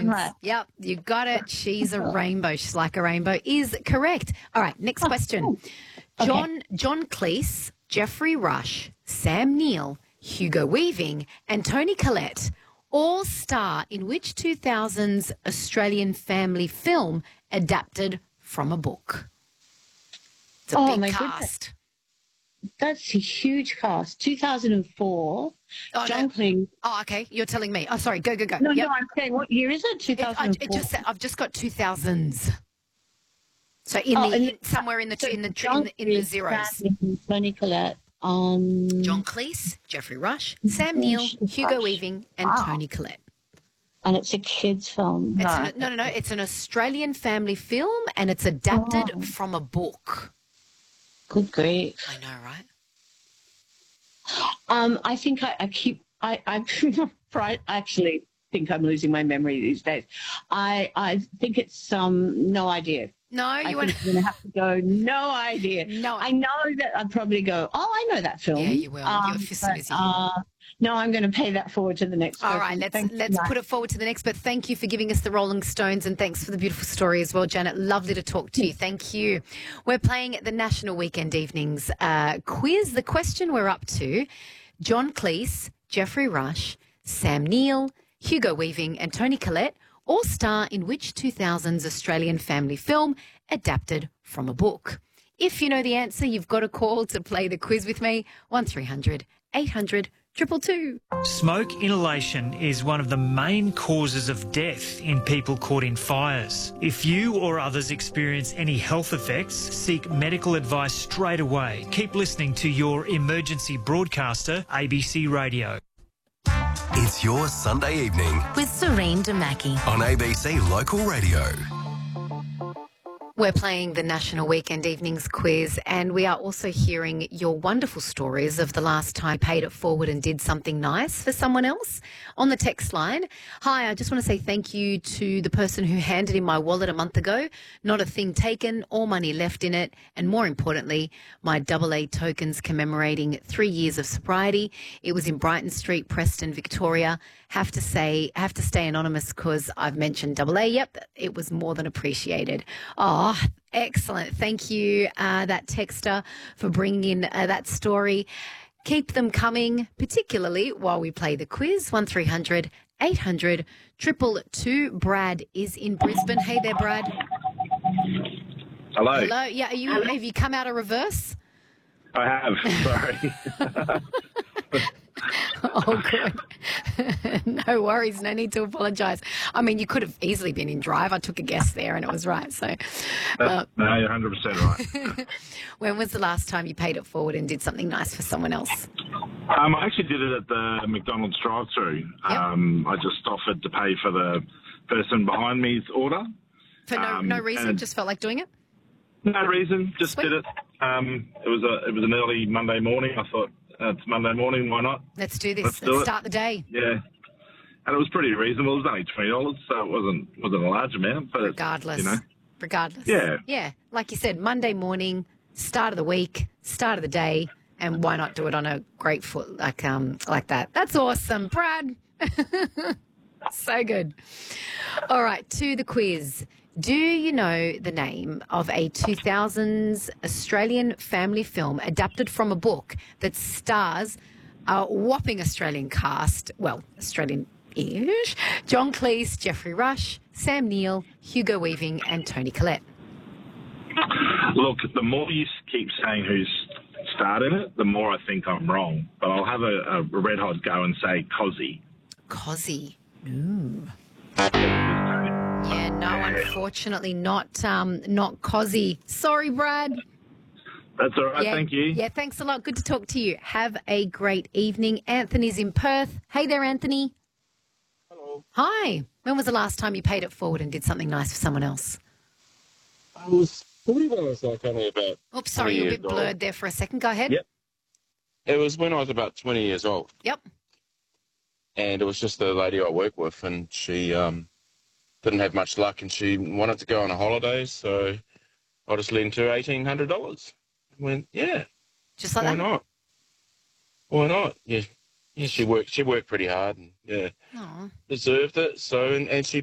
stones. right. Yep, you got it. She's a rainbow. She's like a rainbow is correct. All right, next question. Okay. John Cleese, Jeffrey Rush, Sam Neill, Hugo Weaving and Toni Collette all star in which 2000s Australian family film adapted from a book? It's a Oh, big my cast. goodness. That's a huge cast. 2004. Oh, John no. Cleese. Oh, okay. You're telling me. Oh, sorry. Go. No, Yep. I'm saying, what year is it? 2004. I've just got 2000s. So somewhere in the zeros. Toni Collette. John Cleese, Jeffrey Rush, Sam Neill, Hugo Weaving, and Toni Collette. And it's a kids' film. No. It's an Australian family film, and it's adapted from a book. Good grief. I know, right? I think I actually think I'm losing my memory these days. I think it's no idea. No, I'm going to have to go. No idea. No, I know that I'd probably go. Oh, I know that film. Yeah, you will. You're so busy. No, I'm going to pay that forward to the next. All right, let's put it forward to the next. But thank you for giving us the Rolling Stones, and thanks for the beautiful story as well, Janet. Lovely to talk to you. Thank you. We're playing the National Weekend Evenings quiz. The question we're up to: John Cleese, Jeffrey Rush, Sam Neill, Hugo Weaving, and Toni Collette all star in which 2000s Australian family film adapted from a book? If you know the answer, you've got a call to play the quiz with me. 1300 800 222. Smoke inhalation is one of the main causes of death in people caught in fires. If you or others experience any health effects, seek medical advice straight away. Keep listening to your emergency broadcaster, ABC Radio. It's your Sunday evening with Serene Damaki on ABC Local Radio. We're playing the National Weekend Evenings quiz, and we are also hearing your wonderful stories of the last time you paid it forward and did something nice for someone else. On the text line, hi, I just want to say thank you to the person who handed in my wallet a month ago. Not a thing taken, all money left in it, and more importantly, my AA tokens commemorating 3 years of sobriety. It was in Brighton Street, Preston, Victoria. Have to stay anonymous because I've mentioned AA. Yep, it was more than appreciated. Oh, excellent. Thank you, that texter, for bringing in that story. Keep them coming, particularly while we play the quiz. 1300 800 222. Brad is in Brisbane. Hey there, Brad. Hello. Hello. Yeah, have you come out of reverse? I have. Sorry. Oh, good. No worries. No need to apologise. I mean, you could have easily been in drive. I took a guess there and it was right. So, no, you're 100% right. When was the last time you paid it forward and did something nice for someone else? I actually did it at the McDonald's drive-through. Yep. I just offered to pay for the person behind me's order. For no reason? Just felt like doing it? No reason. Just Sweet. did it. It was an early Monday morning. I thought, it's Monday morning, why not? Let's do this. Let's start the day. Yeah. And it was pretty reasonable. It was only $20, so it wasn't a large amount. But Regardless. Regardless. Yeah. Yeah. Like you said, Monday morning, start of the week, start of the day, and why not do it on a great foot like that? That's awesome, Brad. So good. All right, to the quiz. Do you know the name of a 2000s Australian family film adapted from a book that stars a whopping Australian cast, well, Australian-ish, John Cleese, Jeffrey Rush, Sam Neill, Hugo Weaving and Toni Collette? Look, the more you keep saying who's starred in it, the more I think I'm wrong. But I'll have a red hot go and say Cozzy. Cozzy. Ooh. Yeah, no, unfortunately not Cozzy. Sorry, Brad. That's all right, thank you. Yeah, thanks a lot. Good to talk to you. Have a great evening. Anthony's in Perth. Hey there, Anthony. Hello. Hi. When was the last time you paid it forward and did something nice for someone else? I was probably when I was only about. Oops, sorry, you're a bit blurred there for a second. Go ahead. Yep. It was when I was about 20 years old. Yep. And it was just the lady I work with, and she didn't have much luck, and she wanted to go on a holiday, so I just lent her $1,800. I went, yeah. Just like why that? not? Why not? Yeah, she worked pretty hard, and yeah, Aww. deserved it. So, and she